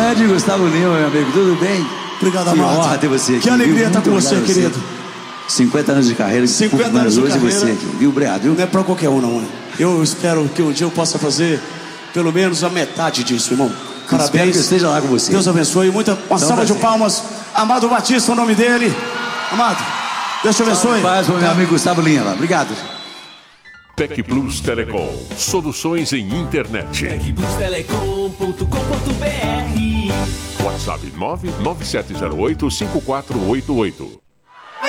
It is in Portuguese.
Grande Gustavo Lima, meu amigo, tudo bem? Obrigado, que Amado. honra ter você aqui. Que alegria estar com você, querido. 50 anos de carreira, 50 anos de hoje carreira. você aqui, viu, Obrigado, viu? Não é pra qualquer um, não. Eu espero que um dia eu possa fazer pelo menos a metade disso, irmão. Espero Parabéns. que eu esteja lá com você. Deus abençoe. Uma salva de prazer. palmas. Amado Batista, o nome dele. Amado, Deus te abençoe. Paz para o meu amigo Gustavo Lima. Obrigado. Tec Plus Telecom. Soluções em internet. tecplustelecom.com.br WhatsApp 997085488.